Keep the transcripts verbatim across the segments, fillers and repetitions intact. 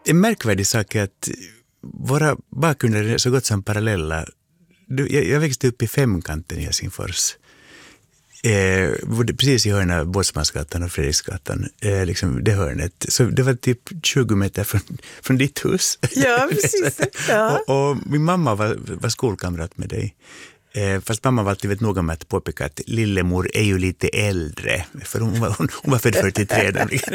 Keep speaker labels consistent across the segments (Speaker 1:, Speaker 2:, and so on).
Speaker 1: en märkvärdig sak är att våra bakgrunder är så gott som parallella. Du, jag, jag växte upp i Femkanten i Helsingfors. Eh, precis i hörnet av Båtsmansgatan och Fredriksgatan, eh, liksom det hörnet. Så det var typ tjugo meter från, från ditt hus.
Speaker 2: Ja, precis. Ja.
Speaker 1: och, och min mamma var, var skolkamrat med dig. Eh, fast mamma var alltid vet noga med att påpeka att lillemor är ju lite äldre. För hon var, hon, hon var född fyrtiotre.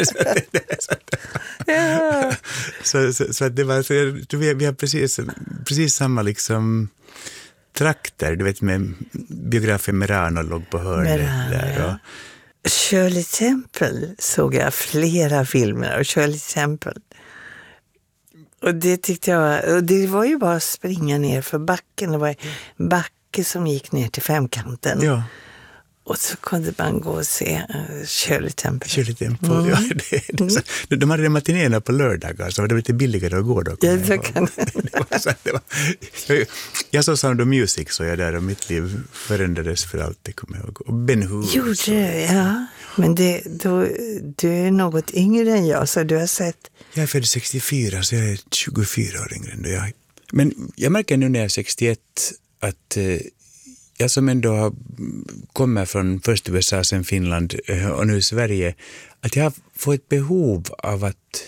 Speaker 2: ja.
Speaker 1: så, så, så att det var, så jag, vi, vi har precis, precis samma liksom trakter, du vet med biografen Merano låg på hörnet
Speaker 2: Merano,
Speaker 1: där. Och,
Speaker 2: ja. Shirley Temple såg jag flera filmer av Shirley Temple. Och det tyckte jag, och det var ju bara att springa ner för backen. Det var en backe som gick ner till Femkanten.
Speaker 1: ja.
Speaker 2: Och så kunde man gå och se uh, Shirley Temple.
Speaker 1: Shirley Temple,
Speaker 2: Mm.
Speaker 1: ja. Det, det, så, de hade matinéerna på lördagar så var det lite billigare att gå då.
Speaker 2: Ja, det kan
Speaker 1: det var, så, det var, jag, jag såg Sound of Music så jag där och mitt liv förändrades för alltid, kommer jag ihåg. Och Ben Hur.
Speaker 2: Gjorde det, ja. Men det, då, du är något yngre än jag, så du har sett.
Speaker 1: Jag är född sextiofyra så jag är tjugofyra år yngre än jag. Men jag märker nu när jag är sextioett att eh, jag som ändå har, kommer från först U S A, sen Finland eh, och nu Sverige, att jag får ett behov av att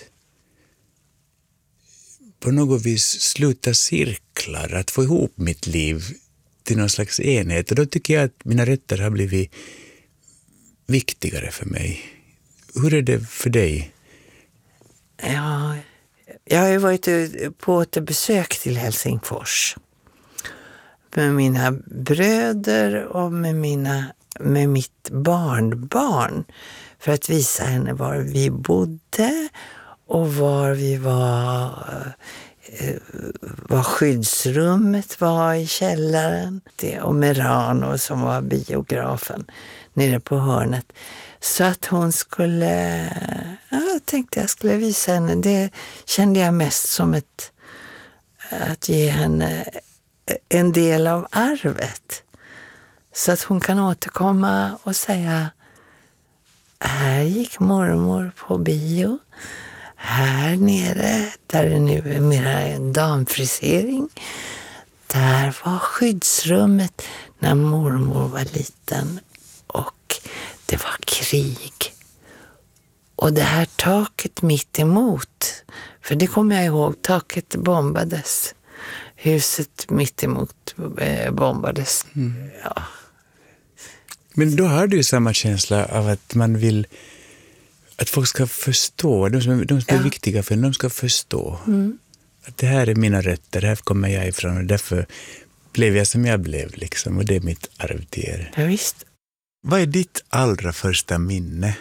Speaker 1: på något vis sluta cirklar, att få ihop mitt liv till någon slags enhet. Och då tycker jag att mina rötter har blivit viktigare för mig. Hur är det för dig?
Speaker 2: Ja, jag har ju varit på ett besök till Helsingfors med mina bröder och med, mina, med mitt barnbarn för att visa henne var vi bodde och var vi var, var skyddsrummet var i källaren. Det, och Merano som var biografen nere på hörnet. Så att hon skulle, ja, jag tänkte jag skulle visa henne. Det kände jag mest som ett, att ge henne en del av arvet. Så att hon kan återkomma och säga, här gick mormor på bio. Här nere, där det nu är mera en damfrisering. Där var skyddsrummet när mormor var liten. Och det var krig. Och det här taket mitt emot, för det kommer jag ihåg, taket bombades. Huset mitt emot eh, bombades. Mm. Ja.
Speaker 1: Men då har du ju samma känsla av att man vill att folk ska förstå, de som, de som är
Speaker 2: ja.
Speaker 1: viktiga för en, de ska förstå.
Speaker 2: Mm.
Speaker 1: Att det här är mina rötter, här kommer jag ifrån och därför blev jag som jag blev liksom, och det är mitt arv till er.
Speaker 2: Ja, visst.
Speaker 1: Vad är ditt allra första minne?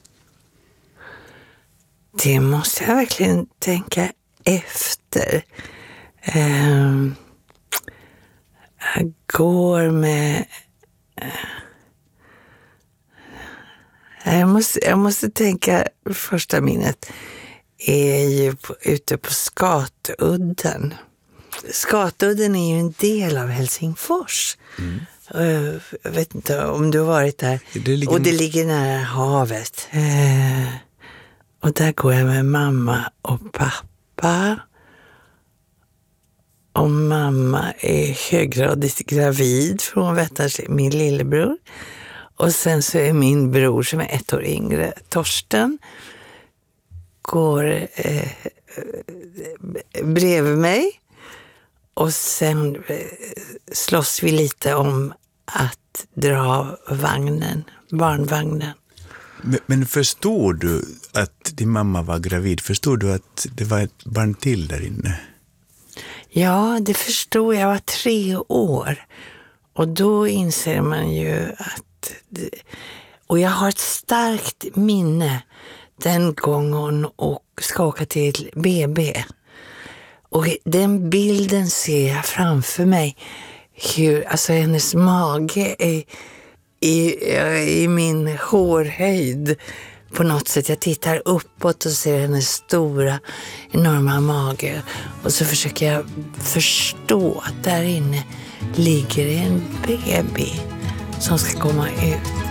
Speaker 2: Det måste jag verkligen tänka efter. Um, jag går med... Uh, jag, måste, jag måste tänka, första minnet är ju på, ute på Skatudden. Skatudden är ju en del av Helsingfors. Mm. Uh, jag vet inte om du har varit där. Det ligger... Och det ligger nära havet. Uh, och där går jag med mamma och pappa. Och mamma är höggradigt gravid från Vätters, min lillebror. Och sen så är min bror som är ett år yngre, Torsten, går eh, bredvid mig. Och sen eh, slåss vi lite om att dra vagnen, barnvagnen.
Speaker 1: Men, men förstod du att din mamma var gravid? Förstod du att det var ett barn till där inne?
Speaker 2: Ja, det förstod jag. Jag var tre år. Och då inser man ju att... Och jag har ett starkt minne den gången och ska åka till B B. Och den bilden ser jag framför mig. Hur, alltså hennes mage är i, i min hårhöjd. På något sätt, jag tittar uppåt och ser hennes stora, enorma mage. Och så försöker jag förstå att där inne ligger en baby som ska komma ut.